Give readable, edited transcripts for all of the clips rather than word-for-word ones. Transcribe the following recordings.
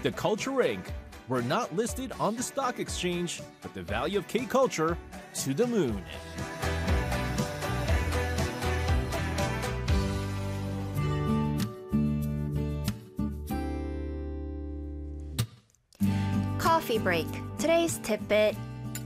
The Culture Inc. We're not listed on the stock exchange, but the value of K-culture to the moon. Coffee break. Today's tidbit.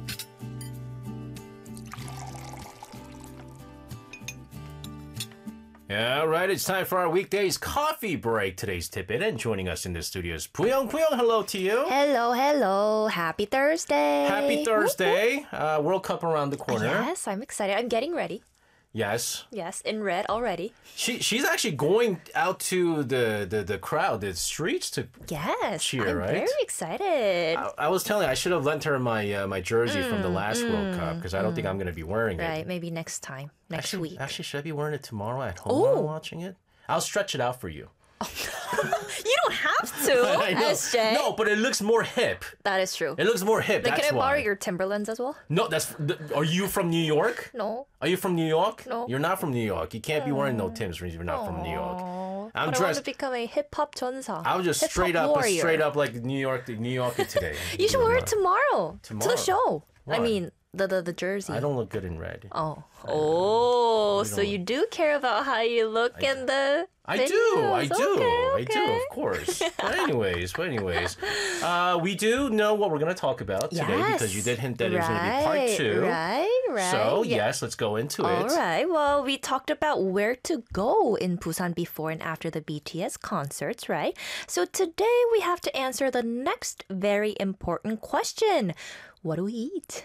All right, it's time for our weekdays coffee break. Today's tidbit, and joining us in the studio is Puyong. Puyong, hello to you. Hello. Happy Thursday. Happy Thursday. World Cup around the corner. Yes, I'm excited. I'm getting ready. Yes. Yes, in red already. She's actually going out to the crowd, the streets to cheer, I'm right? very excited. I was telling her I should have lent her my jersey from the last World Cup because I don't think I'm going to be wearing it. Right, maybe next time, next week. Actually, should I be wearing it tomorrow at home while watching it? I'll stretch it out for you. You don't have to, I know. SJ. No, but it looks more hip. That is true. It looks more hip. Then That's can I why. borrow your Timberlands as well? No, are you from New York? No. Are you from New York? No. You're not from New York. You can't be wearing no Timbs when you're not from New York. I'm But I want dressed. to become a hip-hop 전사. I was just hip-hop straight warrior. up like New Yorker today. You should wear it tomorrow. To Tomorrow? the show. I Why? mean, the jersey. I don't look good in red. So you do care about how you look in the I videos. do, Okay. of course. But anyways, we do know what we're going to talk about today because you did hint that it was going to be part 2. Right. So, Yeah. yes, let's go into All it. right. Well, we talked about where to go in Busan before and after the BTS concerts, right? So today we have to answer the next very important question. What do we eat?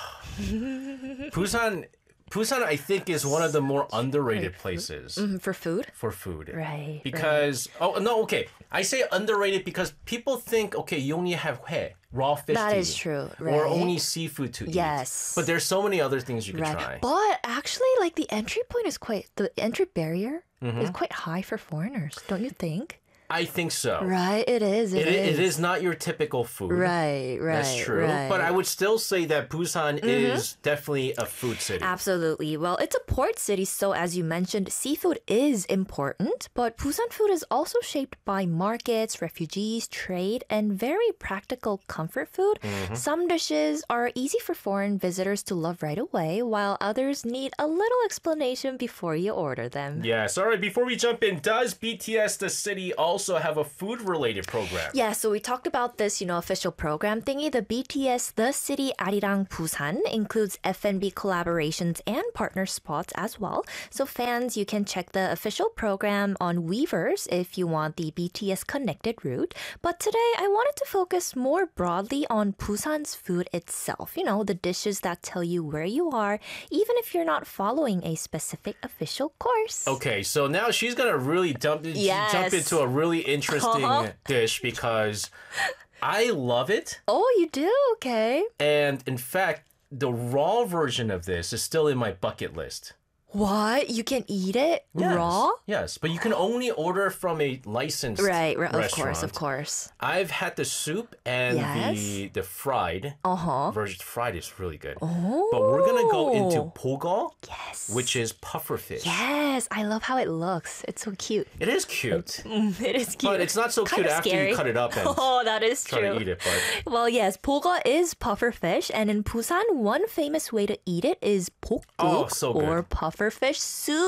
Busan, I think, is one of the more underrated places For food? for food. Right. Because, I say underrated because people think, okay, you only have hue, raw fish That to is eat, true, or right. only seafood to eat. Yes. But there's so many other things you can Right. try. But actually, like the entry point is the entry barrier Mm-hmm. is quite high for foreigners, don't you think? I think so. Right, it is. It is not your typical food. Right. That's true. Right. But I would still say that Busan is definitely a food city. Absolutely. Well, it's a port city, so as you mentioned, seafood is important, but Busan food is also shaped by markets, refugees, trade, and very practical comfort food. Some dishes are easy for foreign visitors to love right away, while others need a little explanation before you order them. Yes. All right. Before we jump in, does BTS The City also have a food-related program? Yeah, so we talked about this, official program thingy. The BTS The City Arirang Busan includes F&B collaborations and partner spots as well. So fans, you can check the official program on Weverse if you want the BTS connected route. But today, I wanted to focus more broadly on Busan's food itself. The dishes that tell you where you are, even if you're not following a specific official course. Okay, so now she's gonna really jump into a really interesting dish because I love it. Oh, you do? Okay. And in fact, the raw version of this is still in my bucket list. What? You can eat it Yes. raw? Yes, but you can only order from a licensed Right, restaurant. of course. I've had the soup and Yes. the fried version. Fried is really good. Oh. But we're gonna go into pogal, Yes. which is puffer fish. Yes, I love how it looks. It's so cute. It is cute, It is cute. but it's not so Kind cute of after scary. you cut it up and Oh, that is try true. to eat it. But Well, yes, poga is puffer fish, and in Busan, one famous way to eat it is pokguk Oh, so good. or puffer fish soup.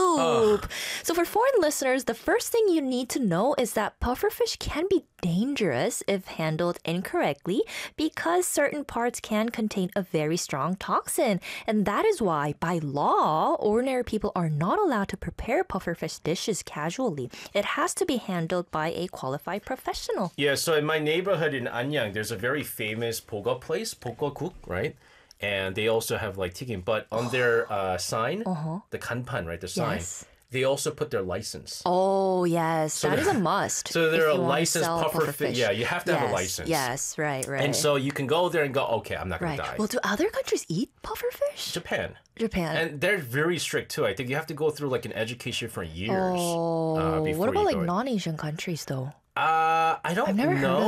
So for foreign listeners, the first thing you need to know is that puffer fish can be dangerous if handled incorrectly because certain parts can contain a very strong toxin. And that is why, by law, ordinary people are not allowed to prepare puffer fish dishes casually. It has to be handled by a qualified professional. yeah, so in my neighborhood in Anyang, there's a very famous poga place, pokguk, right? And they also have like 튀김, but on their sign, the 간판, right, the sign, Yes. they also put their license. Oh, yes. That is a must. So they're if a you want to licensed sell puffer fish. Yeah, you have to have a Yes, license. Yes, right. And so you can go there and go, okay, I'm not going Right. to die. Well, do other countries eat puffer fish? Japan. Japan. And they're very strict too. I think you have to go through like an education for years. Oh, before what about you like go in. non-Asian countries though? I don't I've never know. heard of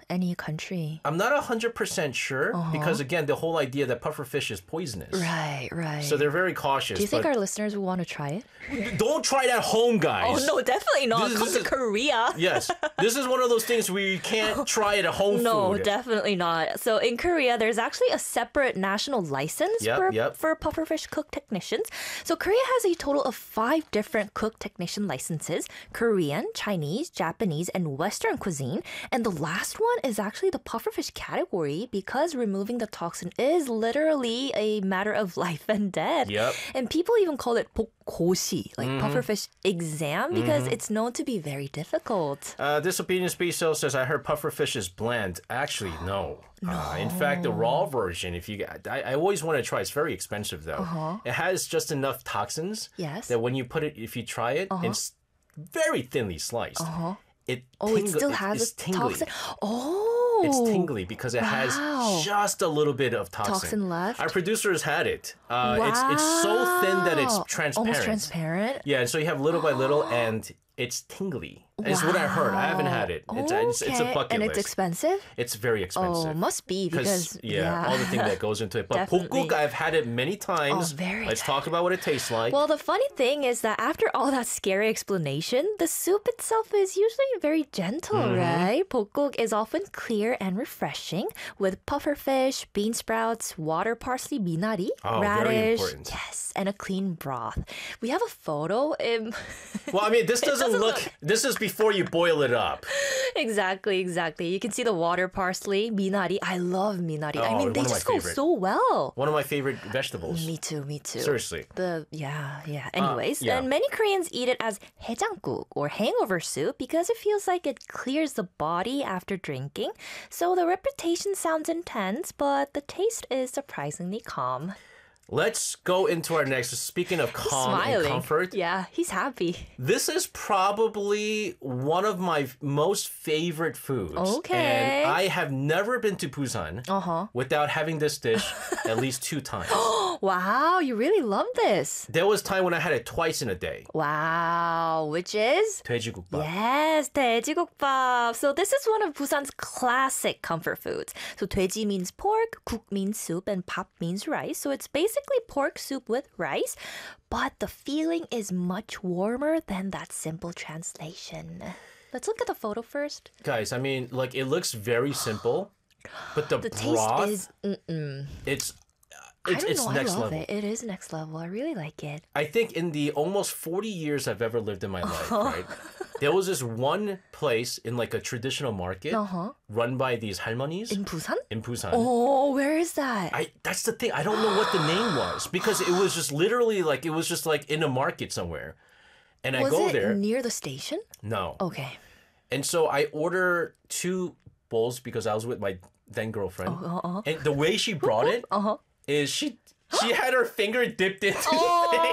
any country. I'm not 100% sure because, again, the whole idea that pufferfish is poisonous. Right, right. So they're very cautious. Do you think but our listeners would want to try it? don't try it at home, guys. Oh, no, definitely not. Come to Korea. Yes. This is one of those things where you can't try it at home No, food. definitely not. So in Korea, there's actually a separate national license for pufferfish cook technicians. So Korea has a total of 5 different cook technician licenses: Korean, Chinese, Japanese, and Western cuisine. And the last one is actually the pufferfish category because removing the toxin is literally a matter of life and death. Yep. And people even call it 복고시, like pufferfish exam, because it's known to be very difficult. Disobedient Space says, I heard pufferfish is bland. Actually, no. In fact, the raw version, I always want to try. It's very expensive though. It has just enough toxins that when you put it, if you try it, it's very thinly sliced. It still has it's a tingly. toxin. It's tingly because it has just a little bit of toxin left. Our producers had it. It's so thin that it's transparent. Almost transparent. Yeah, and so you have little by little, and it's tingly. Is what I heard. I haven't had it. It's a bucket and list. it's expensive? It's very expensive. Oh, must be because all the thing that goes into it. But Definitely. pokguk, I've had it many times. Very Let's talk about what it tastes like. Well, the funny thing is that after all that scary explanation, the soup itself is usually very gentle, right? Pokguk is often clear and refreshing with pufferfish, bean sprouts, water parsley, minari, very radish, important. yes, and a clean broth. We have a photo. Well, I mean, this doesn't look. This is before you boil it up. Exactly. You can see the water parsley, minari. I love minari. I mean, they one of my just go favorite. so well. One of my favorite vegetables. Me too. Seriously. Anyways, yeah. and many Koreans eat it as haejanguk or hangover soup because it feels like it clears the body after drinking. So the reputation sounds intense, but the taste is surprisingly calm. Let's go into our next. Speaking of calm and comfort, Yeah, he's happy. this is probably one of my most favorite foods. Okay. And I have never been to Busan without having this dish at least 2 times. Wow, you really love this. There was time when I had it twice in a day. Wow, which is? 돼지국밥. Yes, 돼지국밥. So this is one of Busan's classic comfort foods. So 돼지 means pork, 국 means soup, and 밥 means rice. So it's basically pork soup with rice, but the feeling is much warmer than that simple translation. Let's look at the photo first. Guys, I mean, like, it looks very simple, but the broth, taste is it's I don't it's know, next I love level. it. It is next level. I really like it. I think in the almost 40 years I've ever lived in my life, right? There was this one place in like a traditional market run by these halmonis In Busan? in Busan. Oh, where is that? That's the thing. I don't know what the name was because it was just literally like it was just like in a market somewhere. And I Was go it there. near the station? No. Okay. And so I order 2 bowls because I was with my then girlfriend. And the way she brought it is she had her finger dipped into the thing.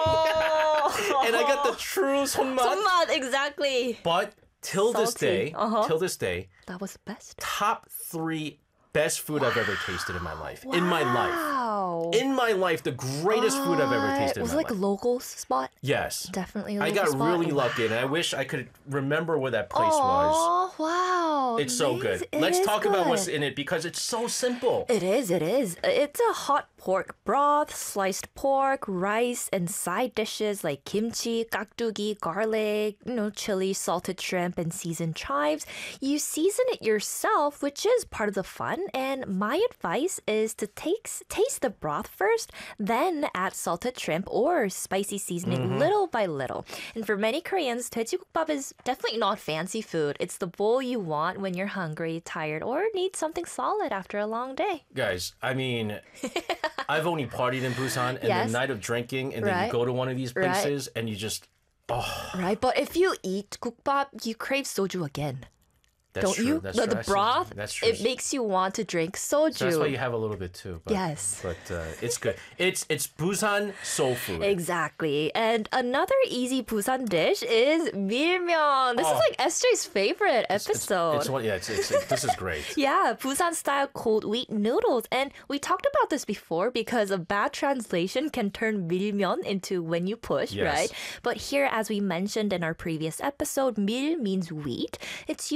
And I got the true 손맛. 손맛, exactly. But till this Salty. day, That was the best. top 3 best food I've ever tasted in my life. In my life. Wow. In my life, the greatest food I've ever tasted Was in it my like a life. local spot? Yes. Definitely a I local got spot. really lucky and I wish I could remember where that place was. Oh, wow. It's so good. It Let's is talk about what's good. in it because it's so simple. It is. It's a hot pork broth, sliced pork, rice, and side dishes like kimchi, kakdugi, garlic, chili, salted shrimp, and seasoned chives. You season it yourself, which is part of the fun. And my advice is to taste the broth first, then add salted shrimp or spicy seasoning little by little. And for many Koreans, 돼지국밥 is definitely not fancy food. It's the bowl you want when you're hungry, tired, or need something solid after a long day. Guys, I mean, I've only partied in Busan and Yes. the night of drinking and then Right. you go to one of these Right. places and you just, Right, but if you eat 국밥, you crave soju again. that's Don't true. you? That's The true. broth, That's true. it makes you want to drink soju. So that's why you have a little bit too. But, Yes. But it's good. It's Busan soul food. Exactly. And another easy Busan dish is 밀면. This is like SJ's favorite episode. This is great. Yeah, Busan style cold wheat noodles. And we talked about this before because a bad translation can turn 밀면 into when you push, Yes. right? But here, as we mentioned in our previous episode, 밀 means wheat. It's usually served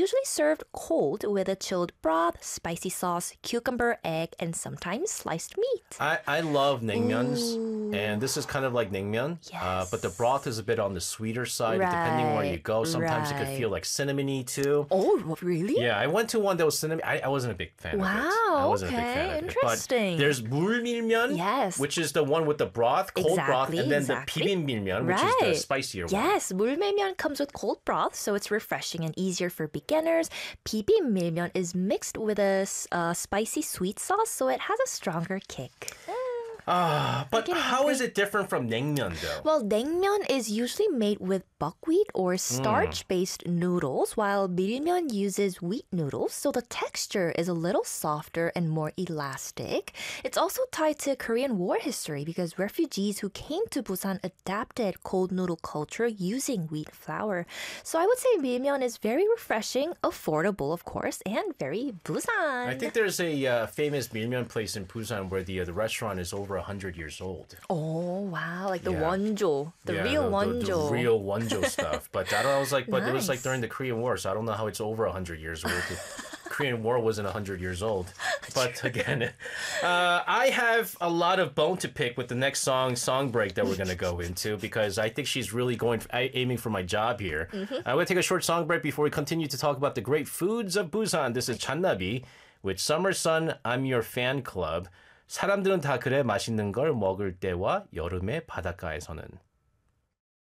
served cold with a chilled broth, spicy sauce, cucumber, egg, and sometimes sliced meat. I love naengmyeons, and this is kind of like naengmyeon, but the broth is a bit on the sweeter side, depending where you go. Sometimes it could feel like cinnamony too. Oh, really? Yeah, I went to one that was cinnamon. I wasn't a big fan of it. I wasn't a big fan of it. Interesting. But there's 물밀면, which is the one with the broth, cold broth, and then the 비빔밀면, which is the spicier one. Yes, 물밀면 comes with cold broth, so it's refreshing and easier for beginners. 비빔밀면 is mixed with a spicy sweet sauce, so it has a stronger kick. But how is it different from naengmyeon though? Well, naengmyeon is usually made with buckwheat or starch-based noodles, while birimyeon uses wheat noodles, so the texture is a little softer and more elastic. It's also tied to Korean War history because refugees who came to Busan adapted cold noodle culture using wheat flour. So I would say birimyeon is very refreshing, affordable, of course, and very Busan. I think there's a famous birimyeon place in Busan where the restaurant is over 100 years old. Oh, wow. Like the wonjo. The real wonjo. The real wonjo stuff. But I was like, but it was like during the Korean War, so I don't know how it's over 100 years old. The Korean War wasn't 100 years old. But again, I have a lot of bone to pick with the next song break that we're going to go into because I think she's really aiming for my job here. I'm going to take a short song break before we continue to talk about the great foods of Busan. This is Channabi with Summer Sun, I'm Your Fan Club. 사람들은 다 그래 맛있는 걸 먹을 때와 여름의 바닷가에서는